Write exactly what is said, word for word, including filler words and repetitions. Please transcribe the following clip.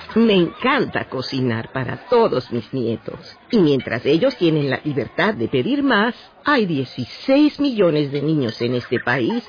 Me encanta cocinar para todos mis nietos. Y mientras ellos tienen la libertad de pedir más, hay dieciséis millones de niños en este país